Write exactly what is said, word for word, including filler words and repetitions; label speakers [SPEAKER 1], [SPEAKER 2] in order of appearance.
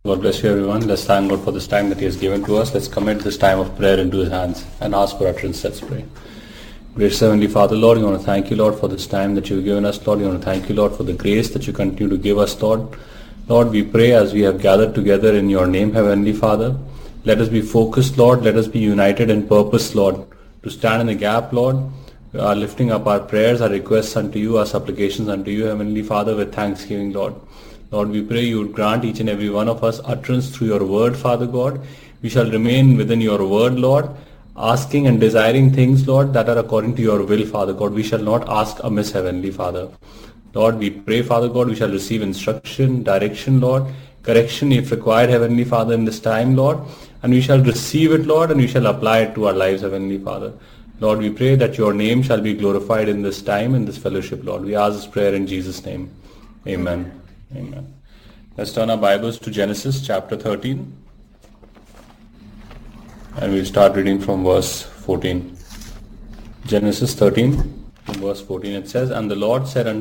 [SPEAKER 1] God bless you, everyone. Let's thank God for this time that He has given to us. Let's commit this time of prayer into His hands and ask for utterance. Let's pray. Gracious Heavenly Father, Lord, we want to thank you, Lord, for this time that you've given us. Lord, we want to thank you, Lord, for the grace that you continue to give us, Lord. Lord, we pray as we have gathered together in your name, Heavenly Father. Let us be focused, Lord. Let us be united in purpose, Lord, to stand in the gap, Lord. We are lifting up our prayers, our requests unto you, our supplications unto you, Heavenly Father, with thanksgiving, Lord. Lord, we pray you would grant each and every one of us utterance through your word, Father God. We shall remain within your word, Lord, asking and desiring things, Lord, that are according to your will, Father God. We shall not ask amiss, Heavenly Father. Lord, we pray, Father God, we shall receive instruction, direction, Lord, correction if required, Heavenly Father, in this time, Lord, and we shall receive it, Lord, and we shall apply it to our lives, Heavenly Father. Lord, we pray that your name shall be glorified in this time, in this fellowship, Lord. We ask this prayer in Jesus' name. Amen. Amen. Let's turn our Bibles to Genesis chapter thirteen. And we'll start reading from verse fourteen. Genesis thirteen, verse fourteen, it says, "And the Lord said unto